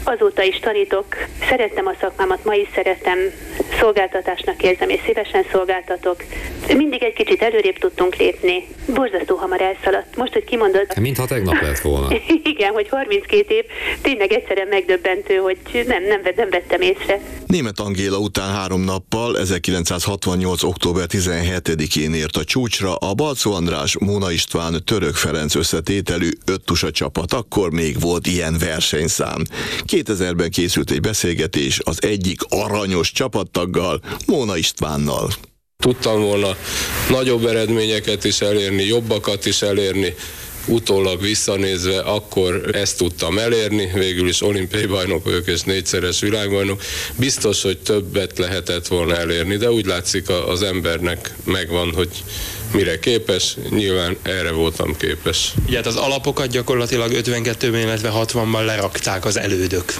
azóta is tanítok, szerettem a szakmámat, ma is szeretem, szolgáltatásnak érzem, és szívesen szolgáltatok. Mindig egy kicsit előrébb tudtunk lépni. Borzasztó hamar elszaladt. Most, hogy kimondod... Mintha tegnap lett volna. Igen, hogy 32 év, tényleg egyszerűen megdöbbentő, hogy nem vettem észre. Németh Angéla után 3 nappal, 1968. október 17-én ért a csúcsra a Balczó András, Móna István, Török Ferenc összetételű 5 tusa csapat. Akkor még volt ilyen versenyszám. 2000-ben készült egy beszélgetés az egyik aranyos csapattaggal, Móna Istvánnal. Tudtam volna nagyobb eredményeket is elérni, jobbakat is elérni. Utólag visszanézve akkor ezt tudtam elérni, végül is olimpiai bajnok vagyok és 4-szeres világbajnok. Biztos, hogy többet lehetett volna elérni, de úgy látszik az embernek megvan, hogy mire képes, nyilván erre voltam képes. Ugye hát az alapokat gyakorlatilag 52-ben, illetve 60-ban lerakták az elődök.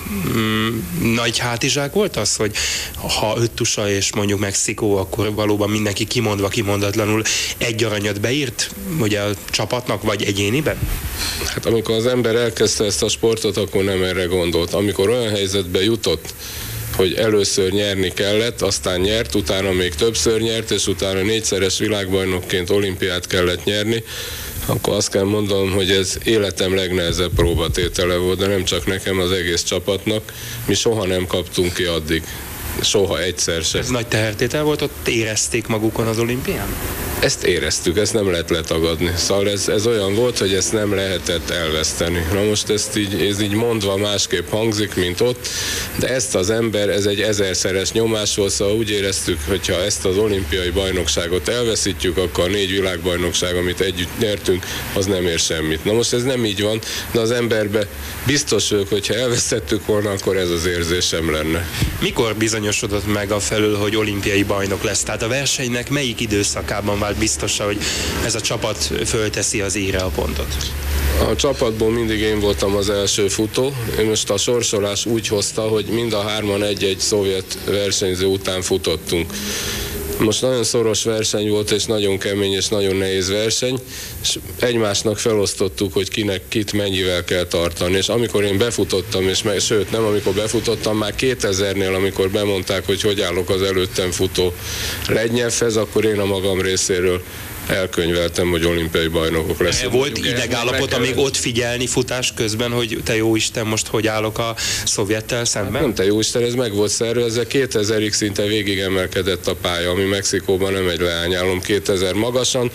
Nagy hátizsák volt az, hogy ha 5 tusa és mondjuk Mexikó, akkor valóban mindenki kimondva, kimondatlanul egy aranyat beírt, ugye a csapatnak, vagy egyéniben? Hát amikor az ember elkezdte ezt a sportot, akkor nem erre gondolt. Amikor olyan helyzetbe jutott, hogy először nyerni kellett, aztán nyert, utána még többször nyert, és utána 4-szeres világbajnokként olimpiát kellett nyerni, akkor azt kell mondanom, hogy ez életem legnehezebb próbatétele volt, de nem csak nekem, az egész csapatnak. Mi soha nem kaptunk ki addig. Soha egyszer se. Ez nagy tehertétel volt, ott érezték magukon az olimpián? Ezt éreztük, ezt nem lehet letagadni. Szóval ez olyan volt, hogy ezt nem lehetett elveszteni. Na most ez így mondva másképp hangzik, mint ott, de ezt az ember, ez egy 1000-szeres nyomás volt, szóval úgy éreztük, hogyha ezt az olimpiai bajnokságot elveszítjük, akkor a 4 világbajnokság, amit együtt nyertünk, az nem ér semmit. Na most ez nem így van, de az emberbe biztos vagyok, hogyha elvesztettük volna, akkor ez az érzésem lenne. Mikor bizonyosodott meg a felől, hogy olimpiai bajnok lesz? Tehát a versenynek melyik időszakában vált biztosan, hogy ez a csapat fölteszi az íre a pontot? A csapatból mindig én voltam az első futó. Én most a sorsolás úgy hozta, hogy mind a 3-an egy-egy szovjet versenyző után futottunk. Most nagyon szoros verseny volt, és nagyon kemény és nagyon nehéz verseny, és egymásnak felosztottuk, hogy kinek kit mennyivel kell tartani. És amikor én befutottam, sőt nem, amikor befutottam, már 2000-nél, amikor bemondták, hogy állok az előttem futó Lednyevhez, akkor én a magam részéről elkönyveltem, hogy olimpiai bajnokok leszünk. Volt idegállapot, amíg ott figyelni futás közben, hogy te jó Isten, most hogy állok a szovjettel szemben? Nem te jó Isten, ez meg volt szervezve, 2000-ig szinte végig emelkedett a pálya, ami Mexikóban nem egy leányálom, 2000 magasan.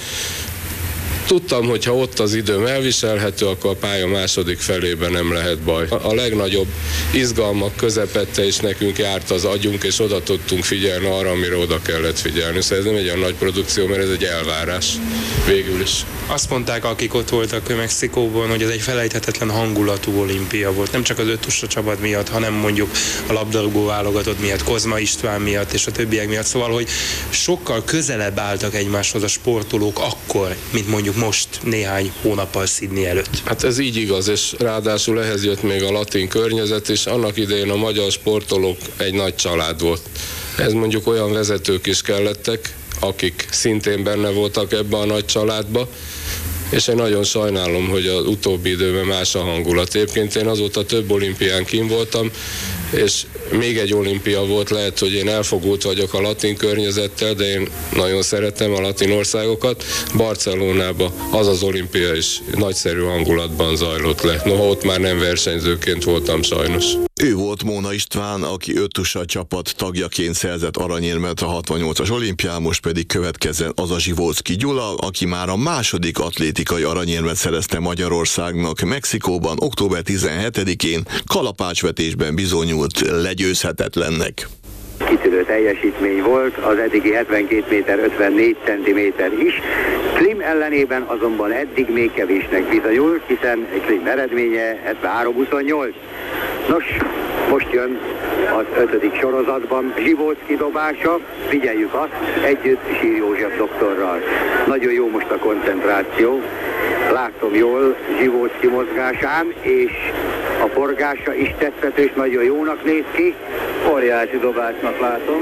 Tudtam, hogy ha ott az időm elviselhető, akkor a pálya második felében nem lehet baj. A legnagyobb izgalmak közepette is nekünk járt az agyunk, és oda tudtunk figyelni arra, amire oda kellett figyelni. Szóval ez nem egy olyan nagy produkció, mert ez egy elvárás végül is. Azt mondták, akik ott voltak Mexikóban, hogy ez egy felejthetetlen hangulatú olimpia volt. Nem csak az 5 tusa csapat miatt, hanem mondjuk a labdarúgó válogatott miatt, Kozma István miatt és a többiek miatt. Szóval, hogy sokkal közelebb álltak egymáshoz a sportolók akkor, mint mondjuk most néhány hónappal Sydney előtt. Hát ez így igaz, és ráadásul ehhez jött még a latin környezet, és annak idején a magyar sportolók egy nagy család volt. Ez mondjuk olyan vezetők is kellettek, akik szintén benne voltak ebbe a nagy családba, és én nagyon sajnálom, hogy az utóbbi időben más a hangulat. Egyébként én azóta több olimpián kint voltam, és még egy olimpia volt, lehet, hogy én elfogult vagyok a latin környezettel, de én nagyon szeretem a latin országokat. Barcelonában az olimpia is nagyszerű hangulatban zajlott le. Noha ott már nem versenyzőként voltam sajnos. Ő volt Móna István, aki 5 tusa csapat tagjaként szerzett aranyérmet a 68-as olimpián, most pedig következzen az a Zsivolszky Gyula, aki már a második atlétikai aranyérmet szerezte Magyarországnak Mexikóban október 17-én, kalapácsvetésben bizonyult legyőzhetetlennek. Kitűnő teljesítmény volt, az eddigi 72 méter 54 centiméter is. Klim ellenében azonban eddig még kevésnek bizonyul, hiszen Klim eredménye 73-28. Nos, most jön az 5. sorozatban Zsivolszky dobása, figyeljük azt, együtt Sír József doktorral. Nagyon jó most a koncentráció, látom jól Zsivolszky mozgásán, és a forgása is tetszető, és nagyon jónak néz ki. Óriási dobásnak látom.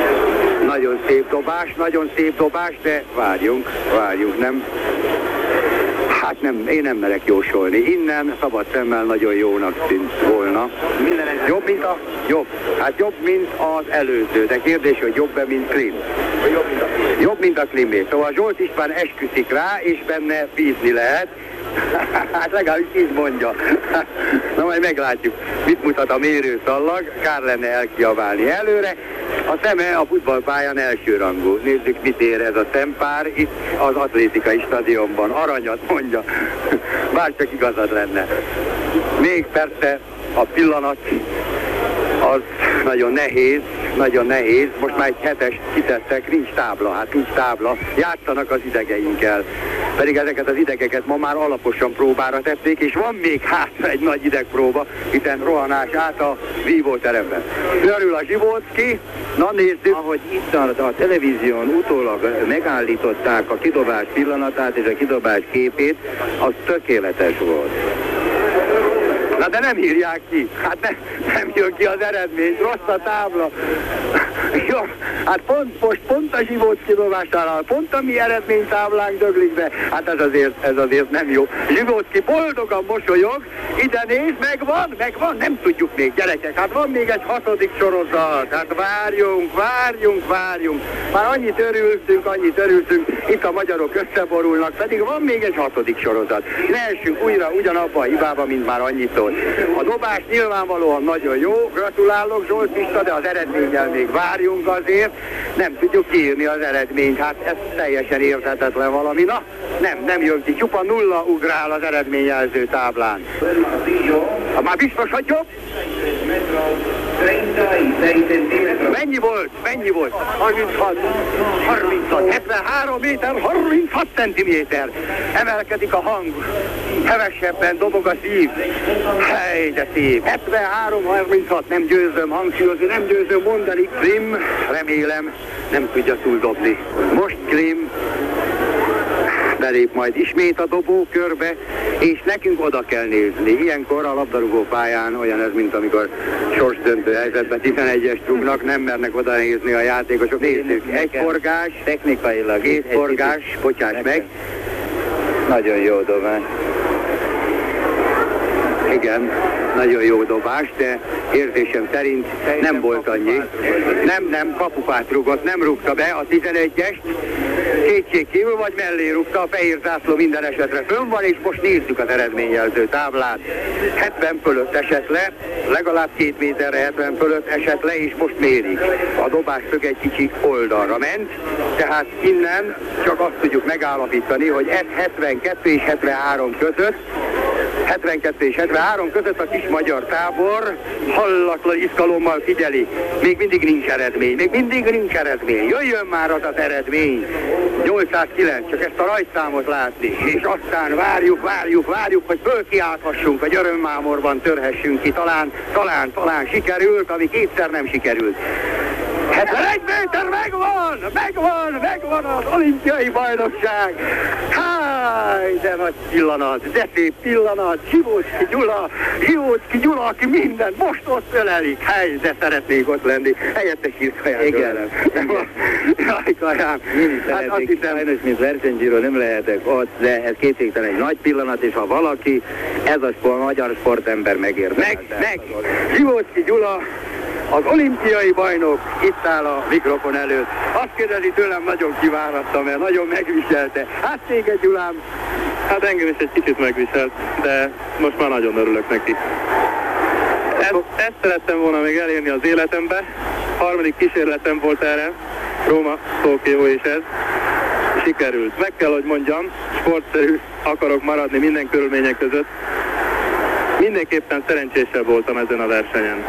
Nagyon szép dobás, de várjunk, nem. Hát nem, én nem merek jósolni. Innen szabad szemmel nagyon jónak tűnt volna. Minden Jobb, mint a... Jobb. Hát jobb, mint az előző. De kérdés, hogy jobb-e, mint Klim? Jobb, mint a Klimé. Szóval Zsolt István esküszik rá, és benne bízni lehet. Hát legalábbis így mondja. Na majd meglátjuk, mit mutat a mérőszallag. Kár lenne elkiabálni előre. A szeme a futballpályán elsőrangú. Nézzük, mit ér ez a szempár itt az atlétikai stadionban. Aranyat mondja. Bárcsak igazad lenne. Még persze a pillanat az nagyon nehéz. Most már egy hetest kitettek, nincs tábla. Játszanak az idegeinkkel. Pedig ezeket az idegeket ma már alaposan próbára tették, és van még hátra egy nagy idegpróba, hiszen rohanás át a vívóteremben. Örül a Zsivóczki, na nézzük. Ahogy itt a televízión utólag megállították a kidobás pillanatát és a kidobás képét, az tökéletes volt. Na de nem írják ki, hát nem jön ki az eredmény, rossz a tábla. Jó, hát pont a Zsivóczki dobásánál, pont a mi eredménytáblánk döglik be. Hát ez azért nem jó. Zsivóczki boldogan mosolyog, ide néz, megvan, nem tudjuk még, gyerekek, hát van még egy 6. sorozat, hát várjunk. Már annyit örültünk, itt a magyarok összeborulnak, pedig van még egy 6. sorozat. Ne essünk újra ugyanabba a hibába, mint már annyitól. A dobás nyilvánvalóan nagyon jó, gratulálok Zsolt Pista, de az eredménnyel még várjunk azért, nem tudjuk kiírni az eredményt, hát ez teljesen érthetetlen valami. Na, nem jön ki, csupa nulla ugrál az eredményjelző táblán. Már biztos, hogy jobb? Mennyi volt? 36, 73 méter, 36 centiméter. Emelkedik a hang, hevesebben dobog a szív. Hely, de szép. 73-36, nem győzöm hangsúlyozni, nem győzöm mondani. Klim, remélem, nem tudja túldobni. Most Klim belép majd ismét a dobókörbe, és nekünk oda kell nézni. Ilyenkor a labdarúgó pályán olyan ez, mint amikor sorsdöntő helyzetben 11-es rúgnak, nem mernek oda nézni a játékosok. Nézzük, egy forgás, technikailag két forgás, bocsáss meg. Nagyon jó dobás. Igen, nagyon jó dobás, de érzésem szerint nem volt annyi. Nem, kapupát rúgott, nem rúgta be a 11-est. Kétségkívül vagy mellé rúgta, a fehér zászló minden esetre fönn van, és most nézzük az eredményjelző táblát. 70 fölött esett le, legalább 2 méterre 70 fölött esett le, és most mérik. A dobás szög egy kicsit oldalra ment, tehát innen csak azt tudjuk megállapítani, hogy ez 72 és 73 között, 72 és 73 között a kis magyar tábor hallatlan izgalommal figyeli. Még mindig nincs eredmény. Jöjjön már az eredmény. 809, csak ezt a rajtszámot látni. És aztán várjuk, hogy fölkiálthassunk, hogy örömmámorban törhessünk ki. Talán sikerült, ami kétszer nem sikerült. 71 méter megvan az olimpiai bajnokság. Háj, de nagy pillanat, de szép pillanat. Zsivóczki Gyula, aki minden most ott ölelik. Háj, de szeretnék ott lenni. Helyette Sirkaján. Igen. Jaj, Kaján. Hát azt hiszem, sajnos, mint versenyzsíró nem lehetek ott, de ez kétségtelen egy nagy pillanat, és ha valaki, ez a magyar sportember megérdemel. Meg. Zsivóczki Gyula, az olimpiai bajnok itt áll a mikrofon előtt. Azt kérdezi tőlem, nagyon kivárattam, mert nagyon megviselte. Hát téged, Gyulám? Hát engem is egy kicsit megviselt, de most már nagyon örülök neki. Ezt szerettem volna még elérni az életembe. 3. kísérletem volt erre, Róma, Tokió és ez. Sikerült. Meg kell, hogy mondjam, sportszerű akarok maradni minden körülmények között. Mindenképpen szerencsésebb voltam ezen a versenyen.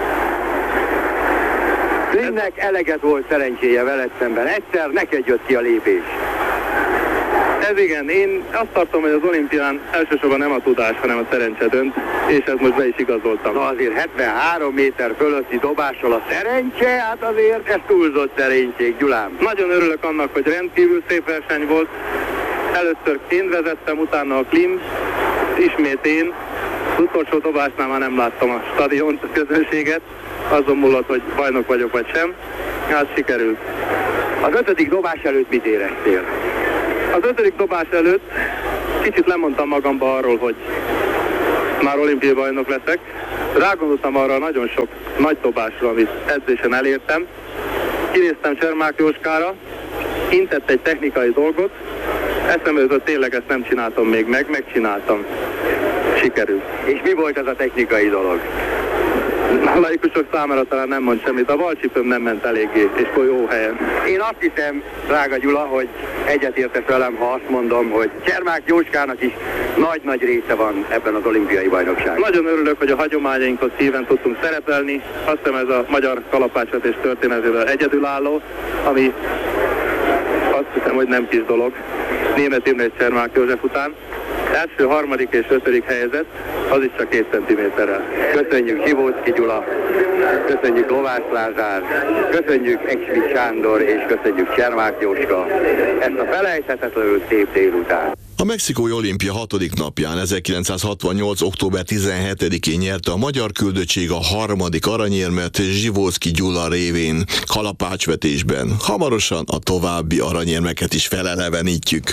Klimnek eleget volt szerencséje veled szemben. Egyszer neked jött ki a lépés. Ez igen, én azt tartom, hogy az olimpián elsősorban nem a tudás, hanem a szerencse dönt, és ez most be is igazoltam. Na azért 73 méter fölötti dobással a szerencse, hát azért ez túlzott szerénység, Gyulám. Nagyon örülök annak, hogy rendkívül szép verseny volt. Először én vezettem, utána a Klim, ismét én. Az utolsó dobásnál már nem láttam a stadiont, a közönséget. Azon múlott, hogy bajnok vagyok vagy sem. Hát sikerült. Az 5. dobás előtt mit éreztél? Az 5. dobás előtt kicsit lemondtam magamba arról, hogy már olimpiai bajnok leszek. Rágondoltam arra nagyon sok nagy dobásra, amit edzésen elértem. Kinéztem Csermák Jóskára, intett egy technikai dolgot, eszembe jutott, tényleg ezt nem csináltam még meg, megcsináltam. Sikerült. És mi volt ez a technikai dolog? A laikusok számára talán nem mond semmit, a ballcsípőm nem ment eléggé, és jó helyen. Én azt hiszem, drága Gyula, hogy egyetértesz velem, ha azt mondom, hogy Csermák Jóskának is nagy-nagy része van ebben az olimpiai bajnokságban. Nagyon örülök, hogy a hagyományainkhoz híven tudtunk szerepelni. Azt hiszem, ez a magyar kalapácsvetés történetében egyedülálló, ami azt hiszem, hogy nem kis dolog. Németh Imre és Csermák József után. Első, harmadik és ötödik helyezett, az is csak 2 centiméterrel. Köszönjük Zsivóczky Gyula, köszönjük Lovász Lázár, köszönjük Eksvit Sándor és köszönjük Csermák Jóska ezt a felejthetetlenül szép délután. A mexikói olimpia 6. napján 1968. október 17-én nyerte a magyar küldöttség a 3. aranyérmet Zsivóczky Gyula révén kalapácsvetésben. Hamarosan a további aranyérmeket is felelevenítjük.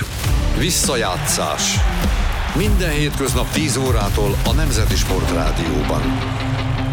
Visszajátszás. Minden hétköznap 10 órától a Nemzeti Sportrádióban.